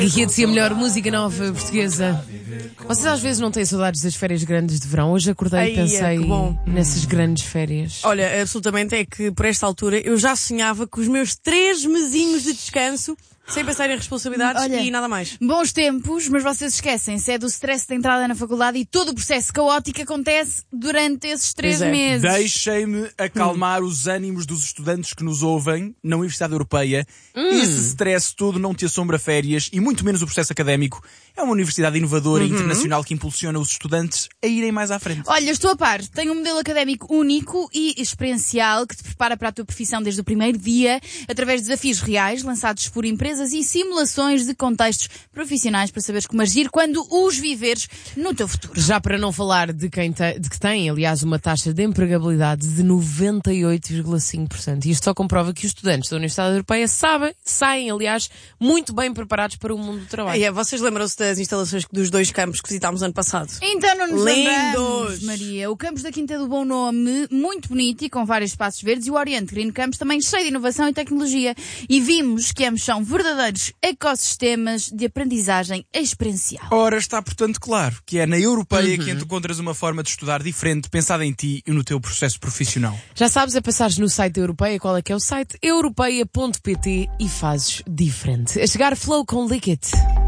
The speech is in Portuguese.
E a melhor música nova portuguesa. Vocês às vezes não têm saudades das férias grandes de verão? Hoje acordei e pensei nessas grandes férias. Olha, absolutamente, é que por esta altura eu já sonhava com os meus 3 mesinhos de descanso, sem pensar em responsabilidades e nada mais. Bons tempos, mas vocês esquecem-se, é do stress da entrada na faculdade e todo o processo caótico acontece durante esses 3 meses. Deixem-me acalmar os ânimos dos estudantes que nos ouvem na Universidade Europeia. Esse stress todo não te assombra férias e muito menos o processo académico. É uma universidade inovadora e internacional que impulsiona os estudantes a irem mais à frente. Olha, estou a par. Tem um modelo académico único e experiencial que te prepara para a tua profissão desde o primeiro dia, através de desafios reais lançados por empresas e simulações de contextos profissionais para saberes como agir quando os viveres no teu futuro. Já para não falar de que tem, aliás, uma taxa de empregabilidade de 98,5%. E isto só comprova que os estudantes da Universidade Europeia saem, aliás, muito bem preparados para o mundo do trabalho. Vocês lembram-se das instalações dos 2 campos que visitámos ano passado? Então não nos lembramos, Lindos! Maria. O campus da Quinta do Bom Nome, muito bonito e com vários espaços verdes, e o Oriente Green Campus também cheio de inovação e tecnologia. E vimos que ambos são verdadeiros ecossistemas de aprendizagem experiencial. Ora, está portanto claro que é na Europeia que encontras uma forma de estudar diferente, pensada em ti e no teu processo profissional. Já sabes, é passares no site da Europeia. Qual é que é o site? europeia.pt e fazes diferente. A chegar Flow com Lick It.